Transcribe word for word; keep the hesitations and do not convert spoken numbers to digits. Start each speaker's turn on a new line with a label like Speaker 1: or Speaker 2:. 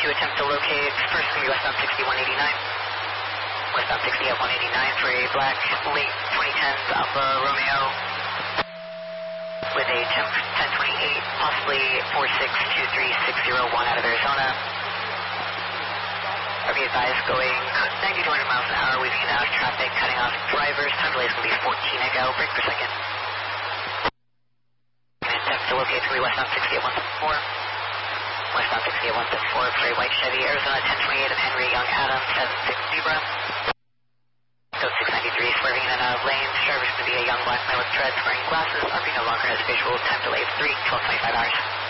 Speaker 1: to attempt to locate first going to be westbound sixty, one eighty-nine. Westbound sixty at one eighty-nine for a black late twenty tens Alpha Romeo with a temp ten twenty-eight, possibly four six two three six zero one out of Arizona. Are we advised going ninety to one hundred miles an hour, weaving in out of traffic, cutting off drivers. Time delay is going to be fourteen echo, brake per second. Attempt to locate three westbound sixty at one seventy-four. Westbound sixty at one seventy-four for a white Chevy, Arizona ten twenty-eight of Henry Young Adams, seven six Zebra. Code six ninety-three, swerving in and out of lanes. Driver's going to be a young black man with dreads, wearing glasses. R P no longer has visual. Time delay of three, twelve twenty-five hours.